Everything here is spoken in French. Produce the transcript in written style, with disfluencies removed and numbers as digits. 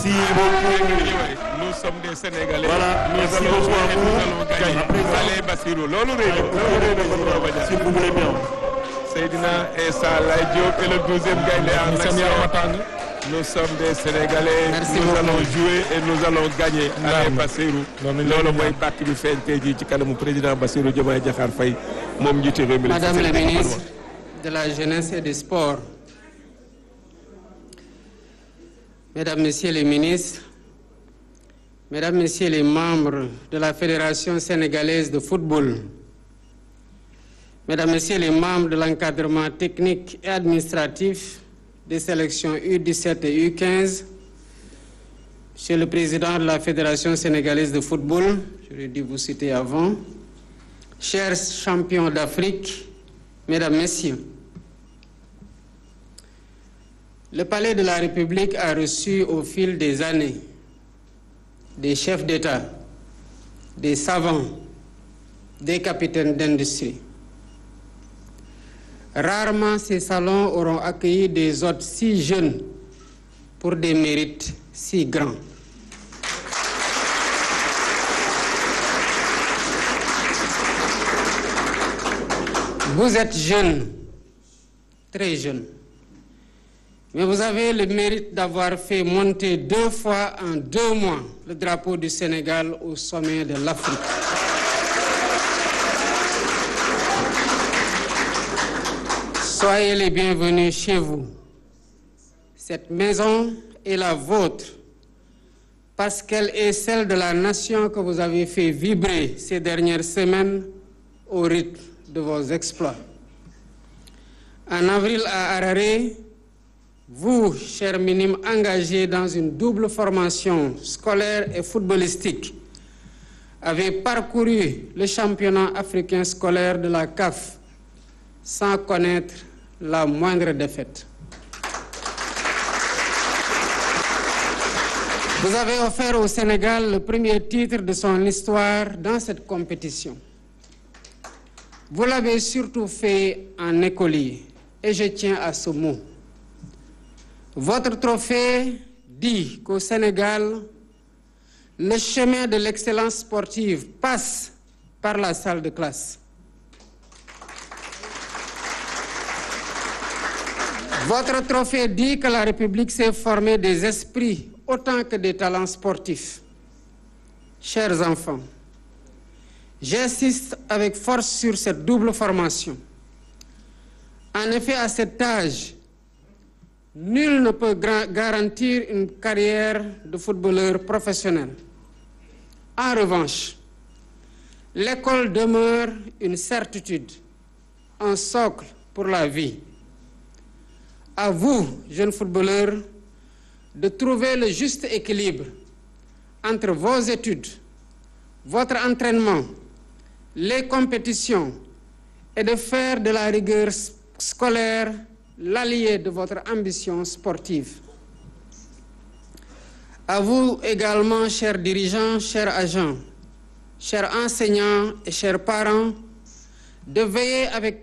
Merci beaucoup. Nous sommes des Sénégalais. Voilà, nous allons jouer à vous. Nous allons gagner. Allez, Bassirou. S'il vous plaît bien. Seydina Essa Laye Diop et le 12e gagne en action. Nous sommes des Sénégalais. Merci nous beaucoup. allons jouer et nous allons gagner. Allez, Bassirou. Loolu mooy bàkk bi feeñ tey jii ci kanamu président Bassirou Diomaye Diakhar Faye moom njiitu réew mi. Madame la ministre de la Jeunesse et des Sports, Mesdames, Messieurs les ministres, Mesdames, Messieurs les membres de la Fédération sénégalaise de football, Mesdames, Messieurs les membres de l'encadrement technique et administratif des sélections U17 et U15, Monsieur le Président de la Fédération sénégalaise de football, je l'ai dit vous citer avant, chers champions d'Afrique, Mesdames, Messieurs, le Palais de la République a reçu au fil des années des chefs d'État, des savants, des capitaines d'industrie. Rarement ces salons auront accueilli des hôtes si jeunes pour des mérites si grands. Vous êtes jeunes, très jeunes, mais vous avez le mérite d'avoir fait monter 2 fois en 2 mois le drapeau du Sénégal au sommet de l'Afrique. Soyez les bienvenus chez vous. Cette maison est la vôtre parce qu'elle est celle de la nation que vous avez fait vibrer ces dernières semaines au rythme de vos exploits. En avril à Harare, vous, chers minimes engagés dans une double formation scolaire et footballistique, avez parcouru le championnat africain scolaire de la CAF sans connaître la moindre défaite. Vous avez offert au Sénégal le premier titre de son histoire dans cette compétition. Vous l'avez surtout fait en écolier, et je tiens à ce mot. Votre trophée dit qu'au Sénégal, le chemin de l'excellence sportive passe par la salle de classe. Votre trophée dit que la République s'est formée des esprits autant que des talents sportifs. Chers enfants, j'insiste avec force sur cette double formation. En effet, à cet âge, nul ne peut garantir une carrière de footballeur professionnel. En revanche, l'école demeure une certitude, un socle pour la vie. À vous, jeunes footballeurs, de trouver le juste équilibre entre vos études, votre entraînement, les compétitions et de faire de la rigueur scolaire l'allié de votre ambition sportive. À vous également, chers dirigeants, chers agents, chers enseignants et chers parents, de veiller avec